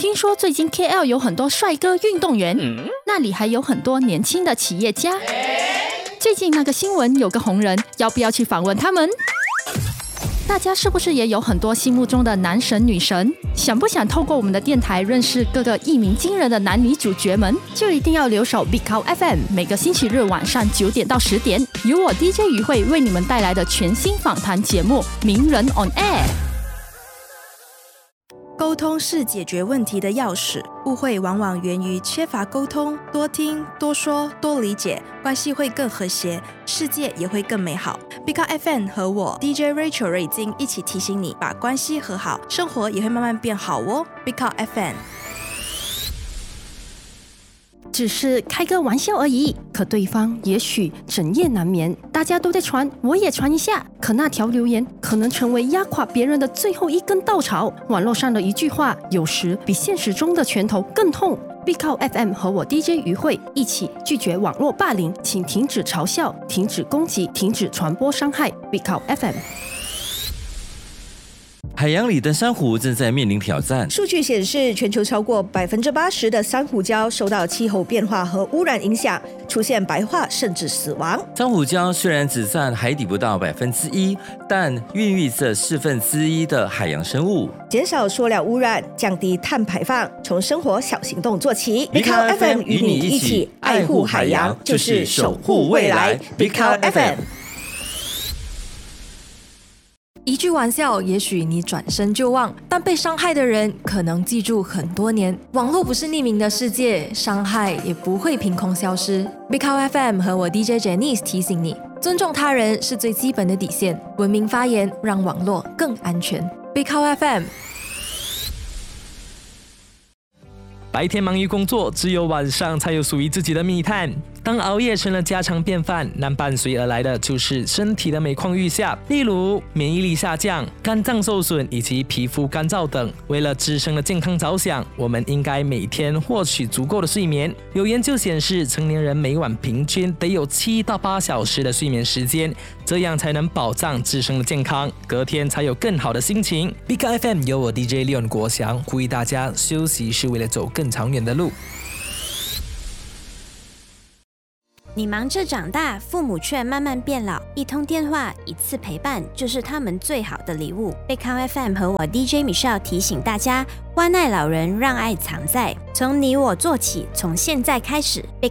听说最近 KL 有很多帅哥运动员，那里还有很多年轻的企业家。最近那个新闻有个红人，要不要去访问他们？大家是不是也有很多心目中的男神女神？想不想透过我们的电台认识各个一鸣惊人的男女主角们？就一定要留守 Big Cow FM， 每个星期日晚上9点到10点，由我 DJ 于慧为你们带来的全新访谈节目《名人 on Air》。 沟通是解决问题的钥匙，误会往往源于缺乏沟通，多听、多说、多理解，关系会更和谐，世界也会更美好。Big Cow FM 和我 DJ Rachel 瑞金一起提醒你，把关系和好，生活也会慢慢变好哦。Big Cow FM。 只是开个玩笑而已，可对方也许整夜难眠。大家都在传，我也传一下。可那条留言可能成为压垮别人的最后一根稻草。网络上的一句话，有时比现实中的拳头更痛。Big Cow FM 和我 DJ 于慧一起拒绝网络霸凌，请停止嘲笑，停止攻击，停止传播伤害。Big Cow FM。 海洋里的珊瑚正在面临挑战。 数据显示，全球超过80%的珊瑚礁受到气候变化和污染影响，出现白化甚至死亡。 珊瑚礁虽然只占海底不到1%，但孕育着1/4的海洋生物。 减少塑料污染，降低碳排放，从生活小行动做起。 Big Cow FM 与你一起爱护海洋，就是守护未来。Big Cow FM。 一句玩笑，也许你转身就忘，但被伤害的人可能记住很多年。网络不是匿名的世界，伤害也不会凭空消失。Big Cow FM 和我 DJ Janice 提醒你，尊重他人是最基本的底线，文明发言，让网络更安全。Big Cow FM。 白天忙于工作，只有晚上才有属于自己的密探。当熬夜成了家常便饭，那伴随而来的就是身体的每况愈下，例如免疫力下降、肝脏受损以及皮肤干燥等。为了自身的健康着想，我们应该每天获取足够的睡眠。有研究显示，成年人每晚平均得有7到8小时的睡眠时间，这样才能保障自身的健康，隔天才有更好的心情。Big Cow FM 由我 DJ Leon 国祥呼吁大家，休息是为了走更长远的路。 你忙着长大，父母却慢慢变老，一通电话，一次陪伴，就是他们最好的礼物。Big Cow FM 和我 DJ Michelle 提醒大家，关爱老人，让爱藏在，从你我做起，从现在开始。Big